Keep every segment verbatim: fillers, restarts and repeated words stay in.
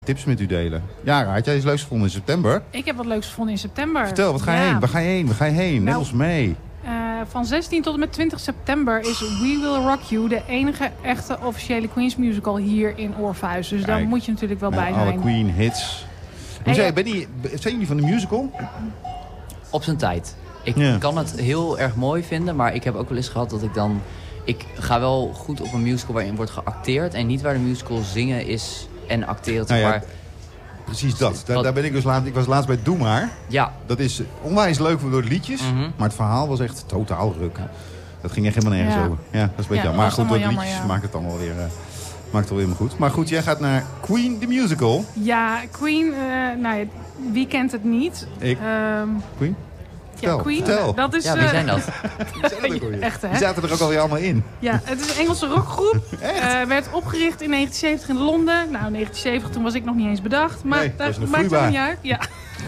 tips met u delen. Ja, had jij iets leuks gevonden in september? Ik heb wat leuks gevonden in september. Vertel, wat ga je ja. heen? Waar ga je heen? Waar ga je heen? Neem Nou, ons mee. Uh, van zestien tot en met twintig september is We Will Rock You de enige echte officiële Queens musical hier in Orpheus. Dus daar moet je natuurlijk wel Met bij alle zijn. Queen hits. Hoe zei je, ben je, zijn jullie van de musical? Op zijn tijd. Ik Ja. kan het heel erg mooi vinden, maar ik heb ook wel eens gehad dat ik dan... Ik ga wel goed op een musical waarin wordt geacteerd en niet waar de musical zingen is en acteren. Nou ja, maar... Precies dat. Daar, Wat- daar ben ik dus laatst. Ik was laatst bij Doe Maar. Ja, Dat is onwijs leuk door de liedjes. Mhm. Maar het verhaal was echt totaal ruk. Dat ging echt helemaal nergens Ja. over. Ja, dat is een beetje Ja, jammer. dat Maar was goed, dan door de wel liedjes jammer, ja. maakt het dan wel weer, uh, maakt het wel weer maar goed. Maar goed, jij gaat naar Queen the Musical. Ja, Queen, uh, nou ja, wie kent het niet? Ik. Ehm, Queen? ja, Vertel, Queen, vertel. dat is... ja wie uh, zijn dat? Wie zijn dat ook alweer? Echt, hè? Die zaten er ook alweer allemaal in. Ja, het is een Engelse rockgroep. Echt? Uh, werd opgericht in negentien zeventig in Londen. Nou, negentien zeventig, toen was ik nog niet eens bedacht. Maar Nee, dat dat is nog maakt vloeibaar. het niet uit. Ja.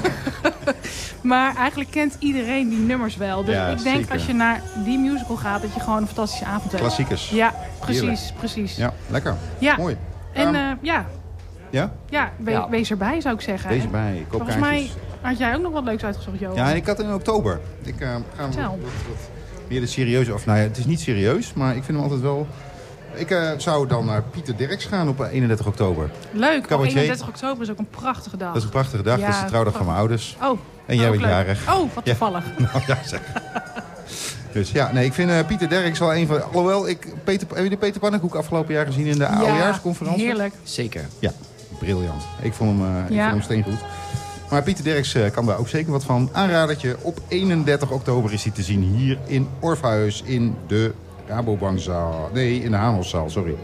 Maar eigenlijk kent iedereen die nummers wel. Dus Ja, ik denk zeker. als je naar die musical gaat, dat je gewoon een fantastische avond hebt. Klassiekers. Ja, precies, Heerlijk. precies. Ja, lekker. Ja. Mooi. En Ehm, uh, ja, ja? ja, we- Ja. wees erbij zou ik zeggen. Deze bij. Ik koop Volgens mij kaartjes. had jij ook nog wat leuks uitgezocht, Johan. Ja, en ik had in oktober. Ik uh, ga Vertel. wat, wat meer de serieuze... Of nou ja, het is niet serieus, maar ik vind hem altijd wel... Ik uh, zou dan naar Pieter Derks gaan op eenendertig oktober. Leuk, oh, Cabaretier. eenendertig oktober is ook een prachtige dag. Dat is een prachtige dag. Ja, dat is de trouwdag van mijn ouders. Oh, En jij ook bent leuk. jarig. Oh, wat Ja. toevallig. Nou ja, zeg. Dus ja, nee, ik vind uh, Pieter Derks wel een van... Alhoewel, ik, Peter, heb je de Peter Pannenkoek afgelopen jaar gezien in de oudejaarsconferentie? Heerlijk. Zeker. Ja, briljant. Ik vond hem, uh, ik Ja. vond hem steengoed. Maar Pieter Derks uh, kan daar ook zeker wat van. Aanradertje, op eenendertig oktober is hij te zien hier in Orpheus in de Rabobankzaal. Nee, in de Hamelzaal, sorry.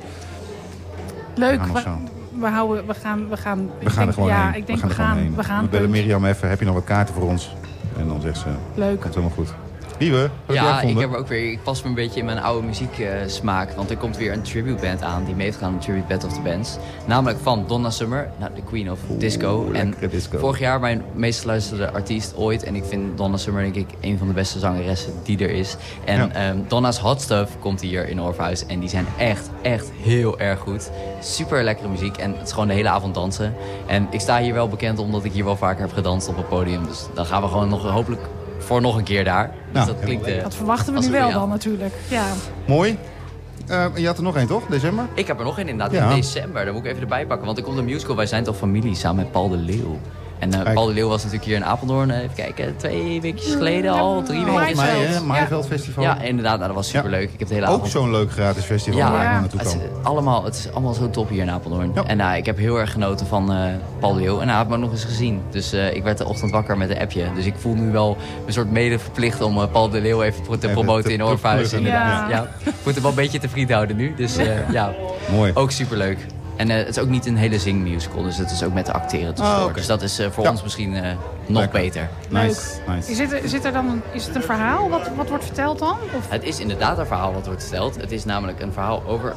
Leuk. We, Hamelzaal. we, houden, we gaan... We gaan, ik We gaan denk, er gewoon ja, heen. ik denk we gaan we er gewoon gaan. heen. We gaan. We bellen punt. Mirjam even, heb je nog wat kaarten voor ons? En dan zegt ze, Leuk. komt helemaal goed. Lieve, wat heb jij Ja, ik gevonden? heb er ook weer. Ik pas me een beetje in mijn oude muzieksmaak. want er komt weer een tribute band aan die mee heeft gedaan aan de Tribute Band of the Bands. Namelijk van Donna Summer, nou, de Queen of Disco. En lekkere disco. vorig jaar mijn meest geluisterde artiest ooit. En ik vind Donna Summer denk ik een van de beste zangeressen die er is. En Ja. ehm, Donna's Hot Stuff komt hier in Orpheus. En die zijn echt, echt heel erg goed. Super lekkere muziek. En het is gewoon de hele avond dansen. En ik sta hier wel bekend omdat ik hier wel vaker heb gedanst op het podium. Dus dan gaan we gewoon nog hopelijk voor nog een keer daar. Dus Nou, dat klinkt... eh, Dat verwachten we als nu het wel bij jou. dan natuurlijk. Ja. Mooi. Uh, en je had er nog één, toch? December? Ik heb er nog één inderdaad, Ja. in december. Daar moet ik even erbij pakken. Want er komt een musical, Wij zijn toch familie, samen met Paul de Leeuw. En uh, Kijk. Paul de Leeuw was natuurlijk hier in Apeldoorn, uh, even kijken, twee weekjes geleden al, drie Ja, weken. Volgens mij, Maaiveld. hè? Maaiveld Festival. Ja, inderdaad, nou, dat was superleuk. Ik heb de hele Ook avond... zo'n leuk gratis festival Ja, waar ik ja. naar naartoe Het kan. is, allemaal, het is allemaal zo top hier in Apeldoorn. Ja. En uh, ik heb heel erg genoten van uh, Paul de Leeuw. En hij had me ook nog eens gezien. Dus uh, ik werd de ochtend wakker met een appje. Dus ik voel nu wel een soort mede verplicht om uh, Paul de Leeuw even te Even promoten te- in te Orpheus. pluggen, Inderdaad. ja. Ja. Ik moet hem wel een beetje te vriend houden nu. Dus uh, ja, Mooi. ook superleuk. En uh, het is ook niet een hele zingmusical, dus het is ook met de acteren tussendoor. Ah, oké. Dus dat is uh, voor Ja. ons misschien uh, nog Lekker. beter. Nice, nice. Is, het, zit er dan een, is het een verhaal? Wat, wat wordt verteld dan? Of? Het is inderdaad een verhaal wat wordt verteld. Het is namelijk een verhaal over...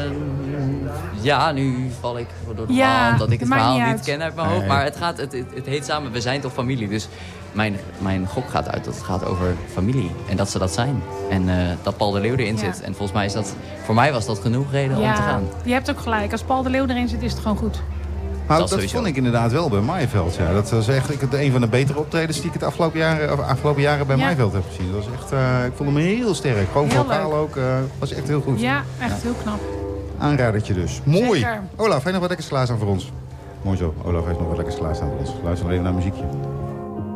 een ja, nu val ik door de Ja, band dat ik het maakt verhaal niet niet uit. ken uit mijn Nee. hoofd. Maar het, gaat, het, het, het heet samen We zijn toch familie. Dus mijn, mijn gok gaat uit dat het gaat over familie. En dat ze dat zijn. En uh, dat Paul de Leeuw erin Ja. zit. En volgens mij is dat... Voor mij was dat genoeg reden om te gaan. je hebt ook gelijk. Als Paul de Leeuw erin zit, is het gewoon goed. Nou, Dat dat sowieso. vond ik inderdaad wel bij Maaiveld. Ja. Dat was echt ik, een van de betere optredens die ik het afgelopen jaren, of afgelopen jaren bij Ja. Maaiveld heb gezien. Dat was echt, uh, ik vond hem heel sterk. Gewoon Heel vocaal leuk. ook. Uh, was echt heel goed. Ja, echt heel knap. Aanradertje dus. Mooi. Zeker. Olaf, heb je nog wat lekkers klaarstaan voor ons? Mooi zo. Olaf heeft nog wat lekkers klaarstaan voor ons. Luister nog even naar muziekje.